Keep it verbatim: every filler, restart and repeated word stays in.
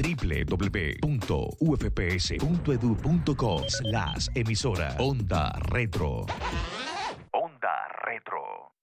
w w w punto u f p s punto edu punto co slash emisora Onda Retro. Onda Retro.